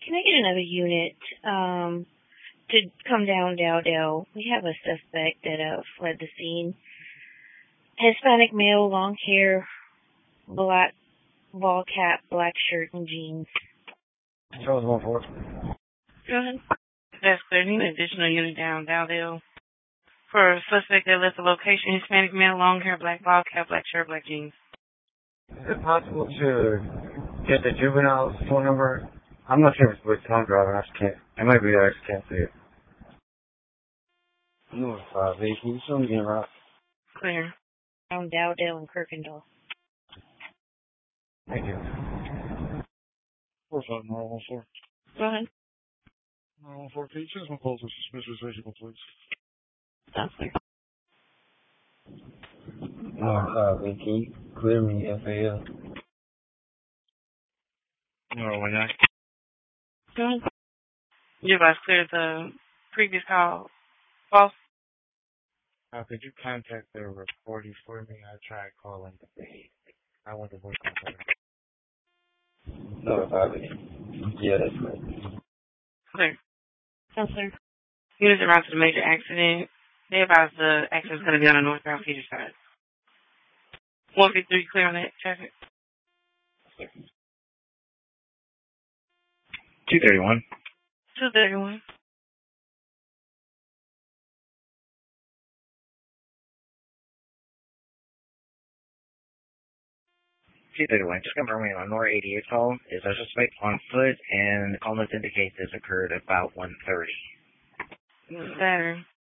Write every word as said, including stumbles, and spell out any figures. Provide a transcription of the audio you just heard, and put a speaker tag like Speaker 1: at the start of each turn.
Speaker 1: Can I get another unit um, to come down Dowdell? We have a suspect that uh, fled the scene. Hispanic male, long hair, black ball cap, black shirt, and jeans.
Speaker 2: Charles one four.
Speaker 1: Go ahead.
Speaker 3: That's clear. Need an additional unit down Dowdell. For a suspect that left the location, Hispanic male, long hair, black ball cap, black shirt, black jeans.
Speaker 2: Is it possible to get the juvenile's phone number? I'm not sure if it's with Tom Driver. I just can't. It might be there. I just can't see it. No, five eight. Can you show me again, Rob?
Speaker 3: Clear.
Speaker 1: Down Dowdell and Kirkendall.
Speaker 2: Thank you.
Speaker 4: Four five nine one four.
Speaker 1: Go ahead.
Speaker 4: Nine one four. Can you change my call to suspicious vehicle, please?
Speaker 1: That's clear.
Speaker 2: No, five eight. Can you clear me F A L?
Speaker 4: No, one nine.
Speaker 1: Go ahead.
Speaker 3: You guys cleared the previous call. False.
Speaker 4: Uh, could you contact the recording for me? I tried calling. I want to work on that.
Speaker 2: No, five eight. Yeah, that's right.
Speaker 3: Clear.
Speaker 1: That's clear.
Speaker 3: Units around to the major accident. They advise the accident's going to be on the northbound feeder side. one fifty-three clear on that traffic.
Speaker 2: two thirty-one.
Speaker 3: two thirty-one.
Speaker 2: two thirty-one. Just confirming on Nora eighty-eight call. Is a suspect on foot, and the call notes indicate this occurred about one thirty.
Speaker 3: Saturn.